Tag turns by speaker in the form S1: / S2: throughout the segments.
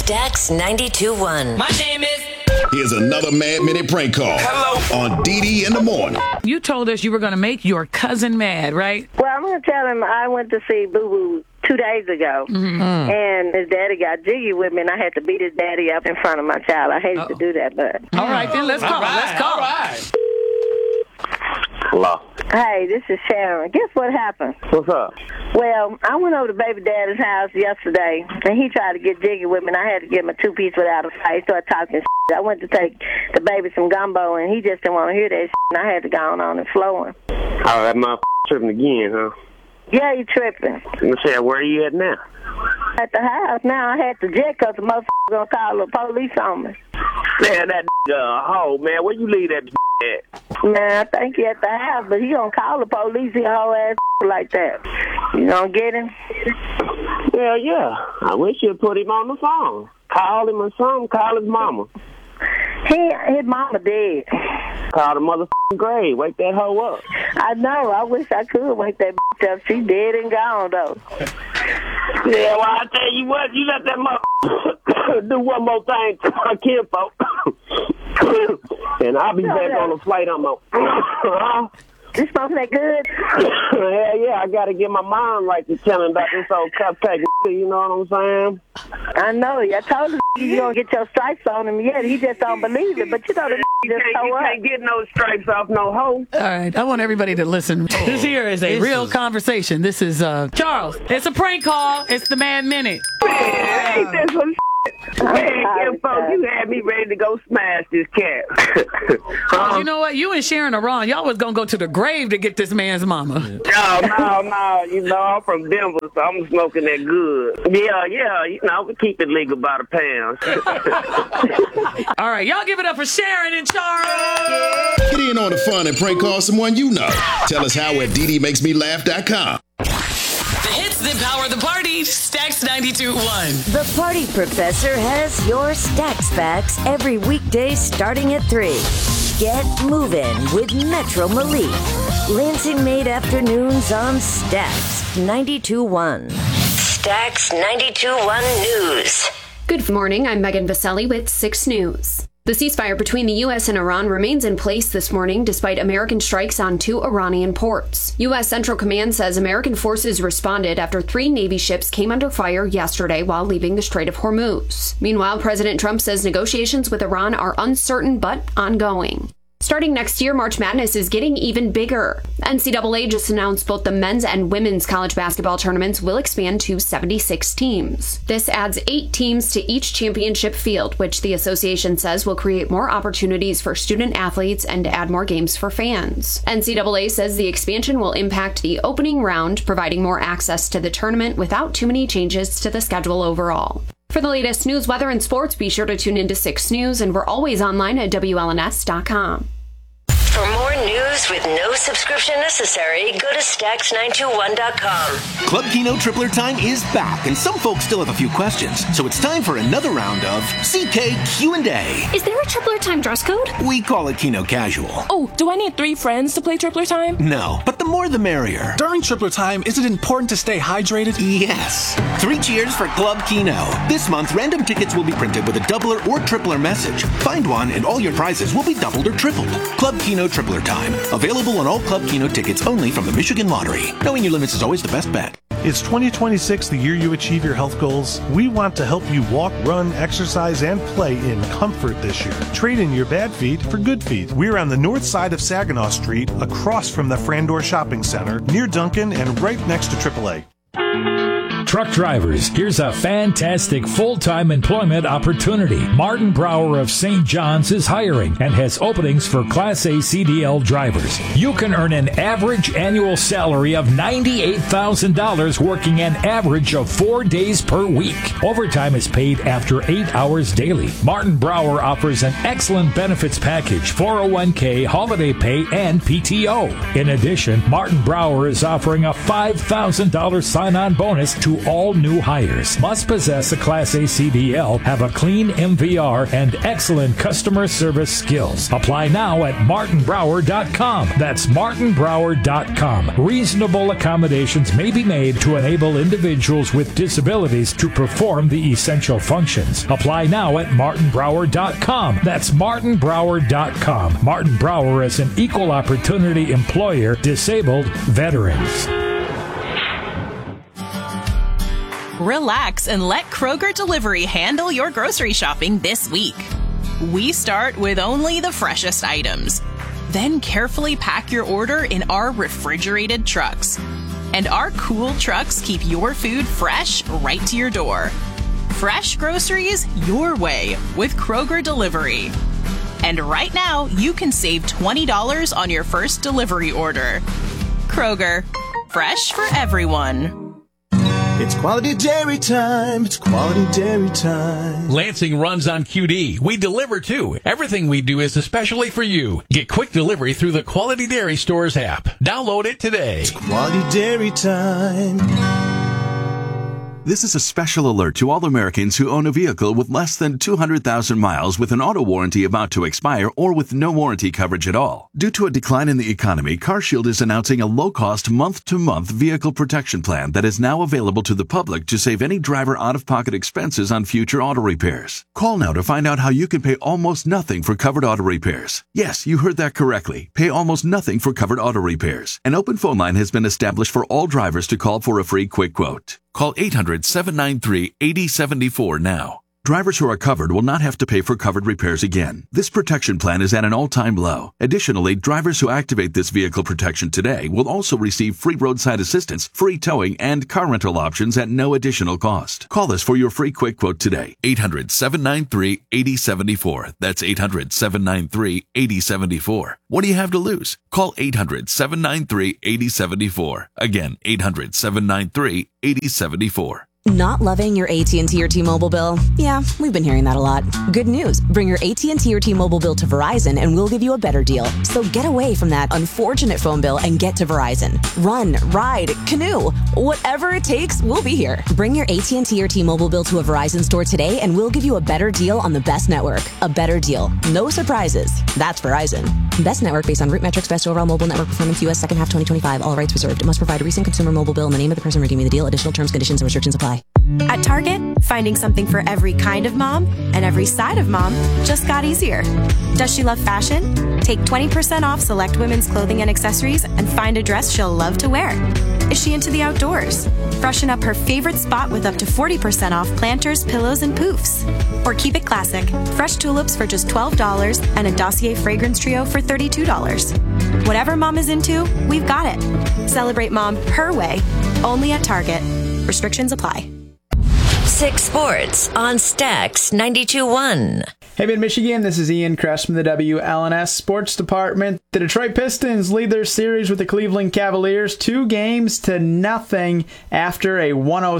S1: Stax 92.1.
S2: My name is...
S3: Here's another Mad Minute prank call. Hello. On DD in the morning.
S4: You told us you were going to make your cousin mad, right?
S5: Well, I'm going to tell him I went to see Boo Boo 2 days ago, and his daddy got jiggy with me, and I had to beat his daddy up in front of my child. I hated to do that, but...
S4: All right, then let's call. Let's call.
S2: All right.
S6: Hello.
S5: Hey, this is Sharon. Guess what happened?
S6: What's up?
S5: Well, I went over to baby daddy's house yesterday, and he tried to get jiggy with me, and I had to give him a 2-piece without a fight. He started talking shit. I went to take the baby some gumbo, and he just didn't want to hear that shit, and I had to go on and flow him.
S6: Oh, that motherfucker tripping again, huh?
S5: Yeah, he tripping.
S6: Let me say, where are you at now?
S5: At the house now. I had to jet because the motherfucker going to call the police on me.
S6: Man, that hoe, man. Where you leave that at?
S5: Man, I think he at the house, but he gonna call the police. He whole ass like that. You gonna get him?
S6: Well, yeah. I wish you'd put him on the phone. Call him or something. Call his mama.
S5: His mama dead.
S6: Call the motherfucking grave. Wake that hoe up.
S5: I know. I wish I could wake that bitch up. She dead and gone, though.
S6: Yeah, well, I tell you what. You let that motherfucker do one more thing to my kinfolk. And I'll be back on the flight. I'm on.
S5: This smoking that good?
S6: Yeah, I got to get my mind right to tell him about this old cupcake. You know what I'm saying?
S5: I know. I told him you don't get your stripes on him yet. He just don't believe it. But you know,
S6: you can't get no stripes off no hoe.
S4: All right, I want everybody to listen. This here is a real conversation. This is Charles. It's a prank call. It's the Mad Minute.
S6: Man, ain't that some man, folks, you had me ready to go smash this cat.
S4: You know what? You and Sharon are wrong. Y'all was going to go to the grave to get this man's mama.
S6: No. You know, I'm from Denver, so I'm smoking that good. Yeah. You know, we keep it legal by the pound.
S4: All right, y'all give it up for Sharon and Charles.
S3: Get in on the fun and prank call someone you know. Tell us how at DDMakesMeLaugh.com.
S2: The hits that power the party. Stax 92.1.
S1: The Party Professor has your Stax facts every weekday starting at 3. Get moving with Metro Malik. Lansing Made Afternoons on Stax 92.1. Stax 92.1 News.
S7: Good morning, I'm Megan Vaselli with 6 News. The ceasefire between the U.S. and Iran remains in place this morning despite American strikes on 2 Iranian ports. U.S. Central Command says American forces responded after 3 Navy ships came under fire yesterday while leaving the Strait of Hormuz. Meanwhile, President Trump says negotiations with Iran are uncertain but ongoing. Starting next year, March Madness is getting even bigger. NCAA just announced both the men's and women's college basketball tournaments will expand to 76 teams. This adds 8 teams to each championship field, which the association says will create more opportunities for student athletes and add more games for fans. NCAA says the expansion will impact the opening round, providing more access to the tournament without too many changes to the schedule overall. For the latest news, weather, and sports, be sure to tune into 6 News, and we're always online at WLNS.com.
S1: For more news with no subscription necessary, go to Stax921.com.
S8: Club Kino Tripler Time is back, and some folks still have a few questions. So it's time for another round of CK Q&A.
S9: Is there a Tripler Time dress code?
S8: We call it Kino Casual.
S9: Oh, do I need 3 friends to play Tripler Time?
S8: No, but the more the merrier.
S10: During Tripler Time, is it important to stay hydrated?
S8: Yes. 3 cheers for Club Kino. This month, random tickets will be printed with a doubler or tripler message. Find one, and all your prizes will be doubled or tripled. Club Kino Tripler Time. Available on all Club Kino tickets only from the Michigan Lottery. Knowing your limits is always the best bet.
S11: Is 2026 the year you achieve your health goals? We want to help you walk, run, exercise, and play in comfort this year. Trade in your bad feet for good feet. We're on the north side of Saginaw Street, across from the Frandor Shopping Center, near Duncan, and right next to AAA.
S12: Truck drivers, here's a fantastic full-time employment opportunity. Martin Brower of St. John's is hiring and has openings for Class A CDL drivers. You can earn an average annual salary of $98,000 working an average of 4 days per week. Overtime is paid after 8 hours daily. Martin Brower offers an excellent benefits package, 401k, holiday pay, and PTO. In addition, Martin Brower is offering a $5,000 sign-on bonus to to all new hires. Must possess a Class A CDL, have a clean MVR, and excellent customer service skills. Apply now at martinbrower.com. That's martinbrower.com. Reasonable accommodations may be made to enable individuals with disabilities to perform the essential functions. Apply now at martinbrower.com. That's martinbrower.com. Martin Brower is an equal opportunity employer, disabled veterans.
S13: Relax and let Kroger Delivery handle your grocery shopping this week. We start with only the freshest items. Then carefully pack your order in our refrigerated trucks. And our cool trucks keep your food fresh right to your door. Fresh groceries your way with Kroger Delivery. And right now, you can save $20 on your first delivery order. Kroger, fresh for everyone.
S14: It's quality dairy time. It's quality dairy time.
S15: Lansing runs on QD. We deliver too. Everything we do is especially for you. Get quick delivery through the Quality Dairy Stores app. Download it today.
S14: It's quality dairy time.
S16: This is a special alert to all Americans who own a vehicle with less than 200,000 miles with an auto warranty about to expire or with no warranty coverage at all. Due to a decline in the economy, CarShield is announcing a low-cost month-to-month vehicle protection plan that is now available to the public to save any driver out-of-pocket expenses on future auto repairs. Call now to find out how you can pay almost nothing for covered auto repairs. Yes, you heard that correctly. Pay almost nothing for covered auto repairs. An open phone line has been established for all drivers to call for a free quick quote. Call 800-793-8074 now. Drivers who are covered will not have to pay for covered repairs again. This protection plan is at an all-time low. Additionally, drivers who activate this vehicle protection today will also receive free roadside assistance, free towing, and car rental options at no additional cost. Call us for your free quick quote today. 800-793-8074. That's 800-793-8074. What do you have to lose? Call 800-793-8074. Again, 800-793-8074.
S17: Not loving your AT&T or T-Mobile bill? Yeah, we've been hearing that a lot. Good news. Bring your AT&T or T-Mobile bill to Verizon and we'll give you a better deal. So get away from that unfortunate phone bill and get to Verizon. Run, ride, canoe. Whatever it takes, we'll be here. Bring your AT&T or T-Mobile bill to a Verizon store today and we'll give you a better deal on the best network. A better deal. No surprises. That's Verizon. Best network based on root metrics, best overall mobile network performance, U.S. second half 2025. All rights reserved. Must provide a recent consumer mobile bill in the name of the person redeeming the deal. Additional terms, conditions, and restrictions apply.
S18: At Target, finding something for every kind of mom and every side of mom just got easier. Does she love fashion? Take 20% off select women's clothing and accessories and find a dress she'll love to wear. Is she into the outdoors? Freshen up her favorite spot with up to 40% off planters, pillows, and poofs. Or keep it classic. Fresh tulips for just $12 and a Dossier fragrance trio for $32. Whatever mom is into, we've got it. Celebrate mom her way, only at Target. Restrictions apply.
S1: 6 Sports on Stax 92.1.
S19: Hey, Mid-Michigan, this is Ian Kress from the WLNS Sports Department. The Detroit Pistons lead their series with the Cleveland Cavaliers 2-0 after a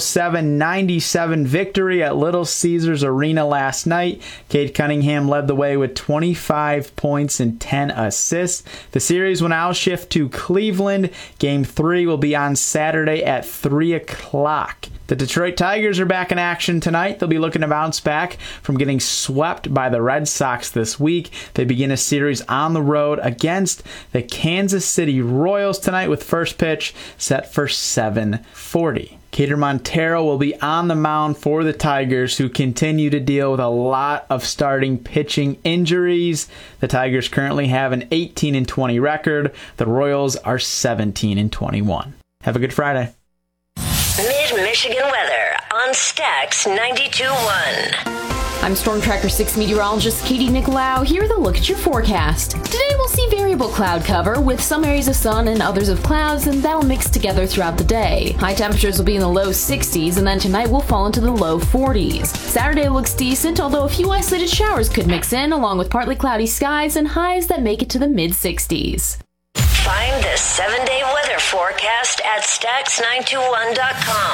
S19: 107-97 victory at Little Caesars Arena last night. Cade Cunningham led the way with 25 points and 10 assists. The series will now shift to Cleveland. Game 3 will be on Saturday at 3 o'clock. The Detroit Tigers are back in action tonight. They'll be looking to bounce back from getting swept by the Red Sox this week. They begin a series on the road against the Kansas City Royals tonight with first pitch set for 7:40. Kader Montero will be on the mound for the Tigers, who continue to deal with a lot of starting pitching injuries. The Tigers currently have an 18-20 record. The Royals are 17-21. Have a good Friday.
S1: Mid-Michigan weather on Stax 92.1.
S7: I'm Storm Tracker 6 meteorologist Katie Nicolau. Here with a look at your forecast. Today we'll see variable cloud cover with some areas of sun and others of clouds, and that'll mix together throughout the day. High temperatures will be in the low 60s, and then tonight we'll fall into the low 40s. Saturday looks decent, although a few isolated showers could mix in, along with partly cloudy skies and highs that make it to the mid-60s.
S1: Find the 7-day weather forecast at Stax921.com.